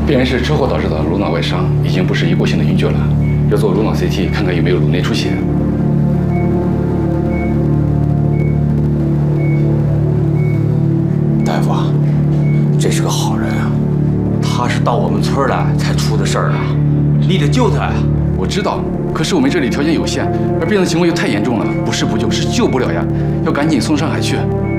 病人是车祸导致的颅脑外伤，已经不是一过性的晕厥了，要做颅脑 CT 看看有没有颅内出血。 大夫，这是个好人啊，他是到我们村来才出的事儿啊，你得救他呀。 我知道，可是我们这里条件有限，而病人的情况又太严重了，不是不救，是救不了呀，要赶紧送上海去。